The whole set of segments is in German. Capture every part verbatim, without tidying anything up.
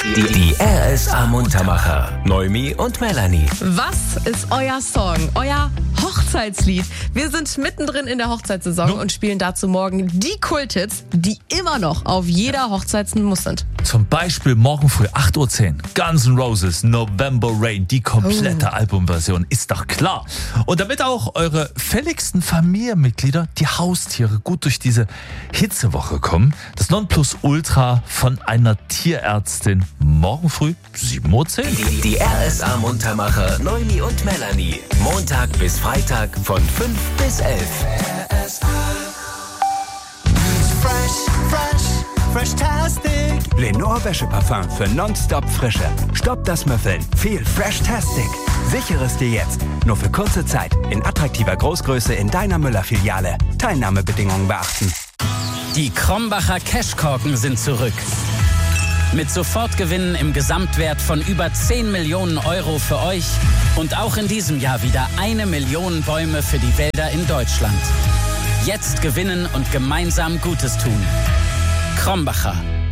Die, die R S A-Muntermacher. Noemi und Melanie. Was ist euer Song? Euer Hochzeitslied? Wir sind mittendrin in der Hochzeitssaison no. und spielen dazu morgen die Kulthits, die immer noch auf jeder Hochzeit ein Muss sind. Zum Beispiel morgen früh acht Uhr zehn. Guns N' Roses, November Rain. Die komplette oh. Albumversion, ist doch klar. Und damit auch eure fälligsten Familienmitglieder, die Haustiere, gut durch diese Hitzewoche kommen, das Nonplusultra von einer Tierärztin morgen früh sieben Uhr zehn. Die, die R S A-Muntermacher Noemi und Melanie. Montag bis Freitag von fünf bis elf. R S A. Fresh, fresh, fresh-tastic. Lenore Wäscheparfum für nonstop Frische. Stopp das Müffeln. Viel fresh-tastic. Sichere es dir jetzt. Nur für kurze Zeit. In attraktiver Großgröße in deiner Müller-Filiale. Teilnahmebedingungen beachten. Die Krombacher Cashkorken sind zurück. Mit Sofortgewinnen im Gesamtwert von über zehn Millionen Euro für euch und auch in diesem Jahr wieder eine Million Bäume für die Wälder in Deutschland. Jetzt gewinnen und gemeinsam Gutes tun. Krombacher.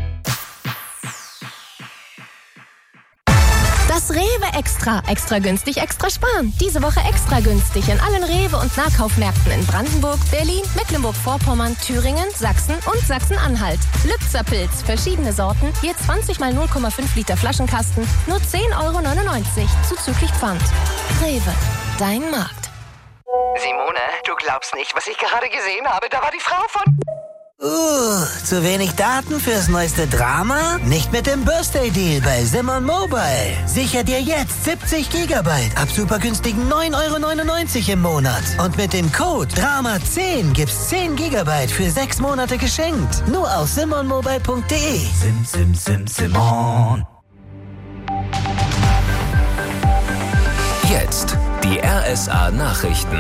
Das Rewe Extra. Extra günstig, extra sparen. Diese Woche extra günstig in allen Rewe- und Nahkaufmärkten in Brandenburg, Berlin, Mecklenburg-Vorpommern, Thüringen, Sachsen und Sachsen-Anhalt. Lübzer-Pilz, verschiedene Sorten, je zwanzig mal null Komma fünf Liter Flaschenkasten, nur zehn Euro neunundneunzig, zuzüglich Pfand. Rewe, dein Markt. Simone, du glaubst nicht, was ich gerade gesehen habe. Da war die Frau von... Uh, zu wenig Daten fürs neueste Drama? Nicht mit dem Birthday-Deal bei Simon Mobile. Sicher dir jetzt siebzig Gigabyte ab super günstigen neun Euro neunundneunzig im Monat. Und mit dem Code Drama zehn gibt's zehn Gigabyte für sechs Monate geschenkt. Nur auf simon mobile punkt de. Sim, sim, sim, Simon. Jetzt die R S A-Nachrichten.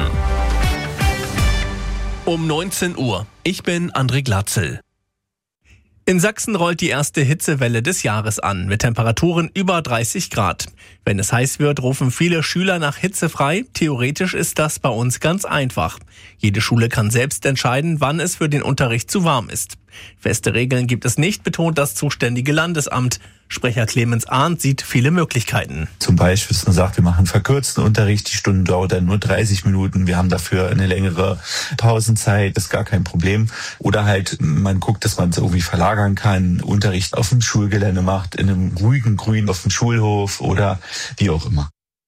Um neunzehn Uhr. Ich bin André Glatzel. In Sachsen rollt die erste Hitzewelle des Jahres an, mit Temperaturen über dreißig Grad. Wenn es heiß wird, rufen viele Schüler nach Hitze frei. Theoretisch ist das bei uns ganz einfach. Jede Schule kann selbst entscheiden, wann es für den Unterricht zu warm ist. Feste Regeln gibt es nicht, betont das zuständige Landesamt. Sprecher Clemens Arndt sieht viele Möglichkeiten. Zum Beispiel, dass man sagt, wir machen verkürzten Unterricht, die Stunde dauert dann nur dreißig Minuten, wir haben dafür eine längere Pausenzeit, das ist gar kein Problem. Oder halt, man guckt, dass man es irgendwie verlagern kann, Unterricht auf dem Schulgelände macht, in einem ruhigen Grün auf dem Schulhof oder wie auch immer.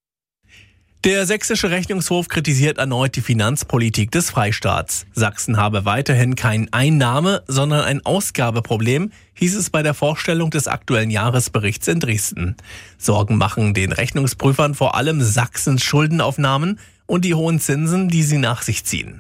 Der sächsische Rechnungshof kritisiert erneut die Finanzpolitik des Freistaats. Sachsen habe weiterhin kein Einnahme-, sondern ein Ausgabeproblem, hieß es bei der Vorstellung des aktuellen Jahresberichts in Dresden. Sorgen machen den Rechnungsprüfern vor allem Sachsens Schuldenaufnahmen und die hohen Zinsen, die sie nach sich ziehen.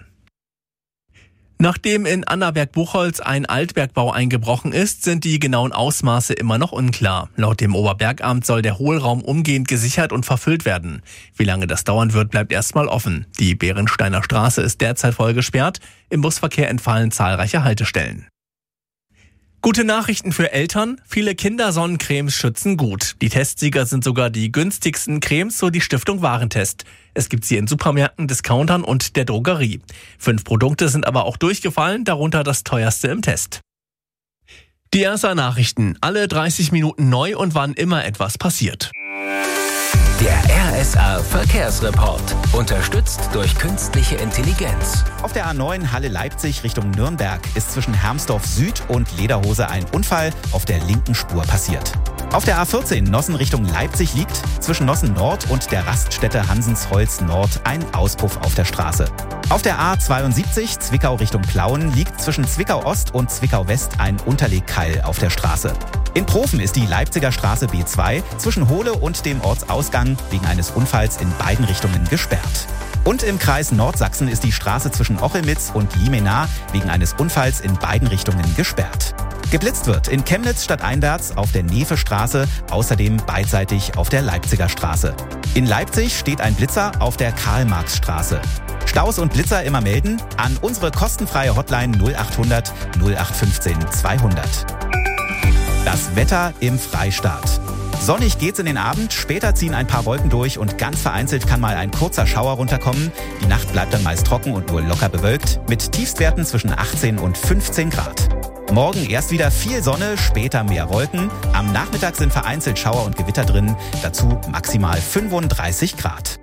Nachdem in Annaberg-Buchholz ein Altbergbau eingebrochen ist, sind die genauen Ausmaße immer noch unklar. Laut dem Oberbergamt soll der Hohlraum umgehend gesichert und verfüllt werden. Wie lange das dauern wird, bleibt erstmal offen. Die Bärensteiner Straße ist derzeit voll gesperrt. Im Busverkehr entfallen zahlreiche Haltestellen. Gute Nachrichten für Eltern. Viele Kindersonnencremes schützen gut. Die Testsieger sind sogar die günstigsten Cremes, so die Stiftung Warentest. Es gibt sie in Supermärkten, Discountern und der Drogerie. Fünf Produkte sind aber auch durchgefallen, darunter das teuerste im Test. Die R S A-Nachrichten. Alle dreißig Minuten neu und wann immer etwas passiert. Der R S A-Verkehrsreport. Unterstützt durch künstliche Intelligenz. Auf der A neun Halle-Leipzig Richtung Nürnberg ist zwischen Hermsdorf Süd und Lederhose ein Unfall auf der linken Spur passiert. Auf der A vierzehn Nossen Richtung Leipzig liegt zwischen Nossen Nord und der Raststätte Hansensholz Nord ein Auspuff auf der Straße. Auf der A zweiundsiebzig Zwickau Richtung Plauen liegt zwischen Zwickau Ost und Zwickau West ein Unterlegkeil auf der Straße. In Profen ist die Leipziger Straße B zwei zwischen Hohle und dem Ortsausgang wegen eines Unfalls in beiden Richtungen gesperrt. Und im Kreis Nordsachsen ist die Straße zwischen Ochelmitz und Limena wegen eines Unfalls in beiden Richtungen gesperrt. Geblitzt wird in Chemnitz stadteinwärts auf der Nevestraße, außerdem beidseitig auf der Leipziger Straße. In Leipzig steht ein Blitzer auf der Karl-Marx-Straße. Staus und Blitzer immer melden an unsere kostenfreie Hotline null achthundert null acht fünfzehn zweihundert. Das Wetter im Freistaat. Sonnig geht's in den Abend, später ziehen ein paar Wolken durch und ganz vereinzelt kann mal ein kurzer Schauer runterkommen. Die Nacht bleibt dann meist trocken und nur locker bewölkt, mit Tiefstwerten zwischen achtzehn und fünfzehn Grad. Morgen erst wieder viel Sonne, später mehr Wolken. Am Nachmittag sind vereinzelt Schauer und Gewitter drin. Dazu maximal fünfunddreißig Grad.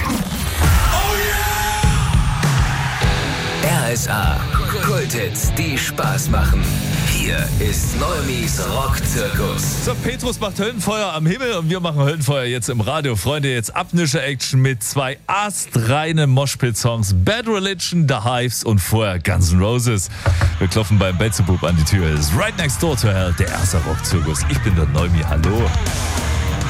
R S A. Kulthits, die Spaß machen. Hier ist Neumis Rockzirkus. So, Petrus macht Höllenfeuer am Himmel und wir machen Höllenfeuer jetzt im Radio. Freunde, jetzt Abnischer-Action mit zwei astreinen Moshpit-Songs. Bad Religion, The Hives und vorher Guns N' Roses. Wir klopfen beim Beelzebub an die Tür. Es ist Right Next Door to Hell, der erste Rockzirkus. Ich bin der Neumi, hallo.